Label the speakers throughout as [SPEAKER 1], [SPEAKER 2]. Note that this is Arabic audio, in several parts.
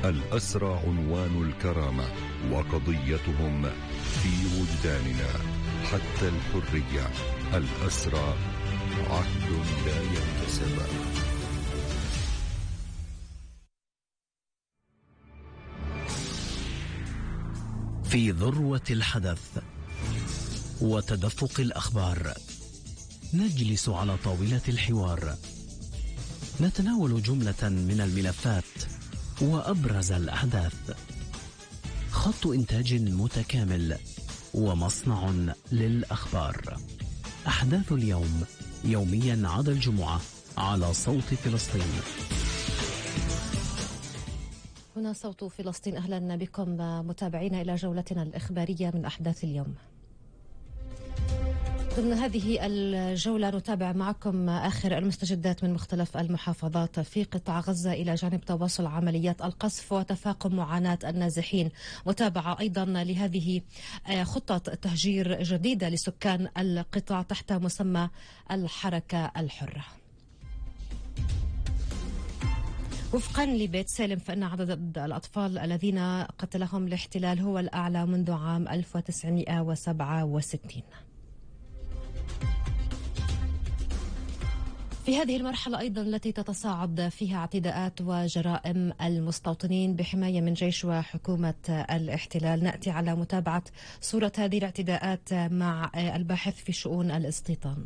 [SPEAKER 1] الأسرى عنوان الكرامة، وقضيتهم في وجداننا حتى الحرية. الأسرى عهد لا ينتسب.
[SPEAKER 2] في ذروة الحدث وتدفق الأخبار نجلس على طاولة الحوار، نتناول جملة من الملفات وأبرز الأحداث. خط إنتاج متكامل ومصنع للأخبار. أحداث اليوم يوميا عدا الجمعة على صوت فلسطين.
[SPEAKER 3] هنا صوت فلسطين، أهلا بكم متابعينا إلى جولتنا الإخبارية من أحداث اليوم. ضمن هذه الجولة نتابع معكم آخر المستجدات من مختلف المحافظات في قطاع غزة إلى جانب تواصل عمليات القصف وتفاقم معاناة النازحين. متابعة أيضا لهذه خطة تهجير جديدة لسكان القطاع تحت مسمى الحركة الحرة. وفقا لبيت سالم فإن عدد الأطفال الذين قتلهم الاحتلال هو الأعلى منذ عام 1967. في هذه المرحلة أيضا التي تتصاعد فيها اعتداءات وجرائم المستوطنين بحماية من جيش وحكومة الاحتلال، نأتي على متابعة صورة هذه الاعتداءات مع الباحث في شؤون الاستيطان.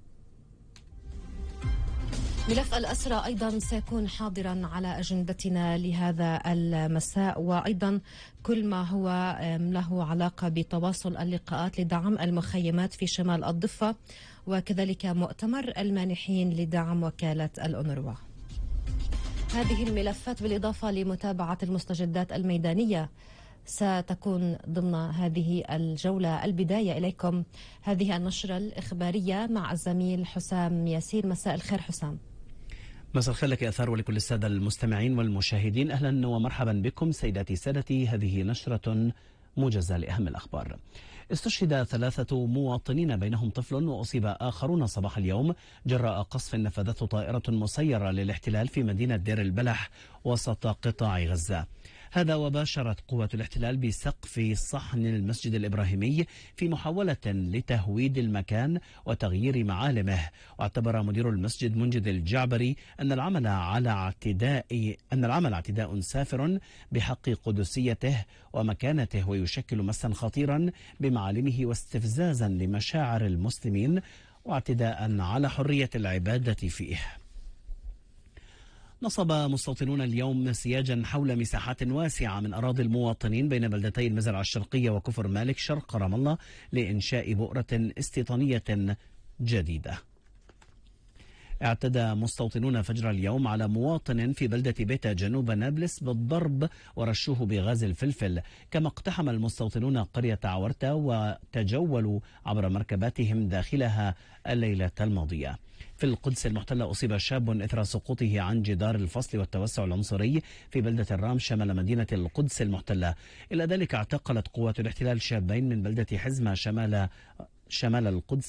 [SPEAKER 3] ملف الأسرى أيضا سيكون حاضرا على أجندتنا لهذا المساء، وأيضا كل ما هو له علاقة بتواصل اللقاءات لدعم المخيمات في شمال الضفة، وكذلك مؤتمر المانحين لدعم وكالة الأونروا. هذه الملفات بالإضافة لمتابعة المستجدات الميدانية ستكون ضمن هذه الجولة. البداية إليكم هذه النشرة الإخبارية مع الزميل حسام ياسين. مساء الخير حسام.
[SPEAKER 2] مساء الخير لك أثار ولكل السادة المستمعين والمشاهدين، أهلا ومرحبا بكم سيداتي سادتي. هذه نشرة موجزة لأهم الأخبار. استشهد 3 مواطنين بينهم طفل وأصيب آخرون صباح اليوم جراء قصف نفذته طائرة مسيرة للاحتلال في مدينة دير البلح وسط قطاع غزة. هذا وباشرت قوة الاحتلال بسقف صحن المسجد الإبراهيمي في محاولة لتهويد المكان وتغيير معالمه. واعتبر مدير المسجد منجد الجعبري أن العمل اعتداء سافر بحق قدسيته ومكانته، ويشكل مسا خطيرا بمعالمه واستفزازا لمشاعر المسلمين واعتداء على حرية العبادة فيه. نصب مستوطنون اليوم سياجا حول مساحات واسعة من أراضي المواطنين بين بلدتي المزرعة الشرقية وكفر مالك شرق رام الله لإنشاء بؤرة استيطانية جديدة. اعتدى مستوطنون فجر اليوم على مواطن في بلدة بيتا جنوب نابلس بالضرب ورشوه بغاز الفلفل، كما اقتحم المستوطنون قرية عورتا وتجولوا عبر مركباتهم داخلها الليلة الماضية. في القدس المحتلة أصيب شاب إثر سقوطه عن جدار الفصل والتوسع العنصري في بلدة الرام شمال مدينة القدس المحتلة. إلى ذلك اعتقلت قوات الاحتلال شابين من بلدة حزمة شمال القدس